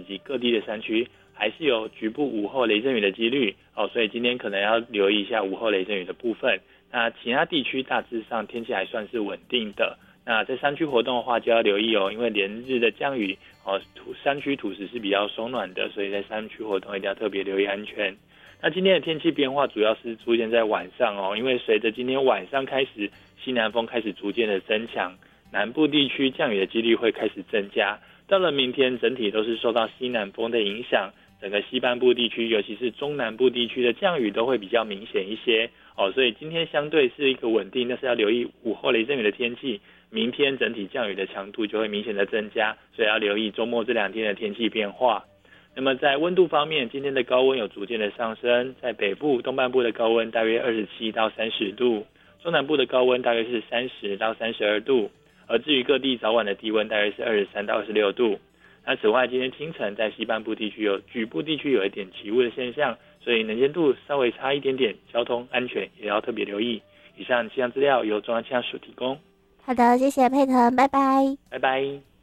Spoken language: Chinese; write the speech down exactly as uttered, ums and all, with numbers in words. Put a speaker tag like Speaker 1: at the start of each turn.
Speaker 1: 及各地的山区还是有局部午后雷阵雨的几率哦，所以今天可能要留意一下午后雷阵雨的部分。那其他地区大致上天气还算是稳定的。那在山区活动的话就要留意哦，因为连日的降雨哦，土山区土质是比较松软的，所以在山区活动一定要特别留意安全。那今天的天气变化主要是出现在晚上哦，因为随着今天晚上开始西南风开始逐渐的增强，南部地区降雨的几率会开始增加。到了明天整体都是受到西南风的影响，整个西半部地区尤其是中南部地区的降雨都会比较明显一些哦，所以今天相对是一个稳定，但是要留意午后雷阵雨的天气。明天整体降雨的强度就会明显的增加，所以要留意周末这两天的天气变化。那么在温度方面，今天的高温有逐渐的上升，在北部东半部的高温大约二十七到三十度，中南部的高温大约是三十到三十二度，而至于各地早晚的低温大约是二十三到二十六度。那此外，今天清晨在西半部地区有局部地区有一点起雾的现象，所以能见度稍微差一点点，交通安全也要特别留意。以上气象资料由中央气象署提供。
Speaker 2: 好的，谢谢佩腾，拜拜。
Speaker 1: 拜拜。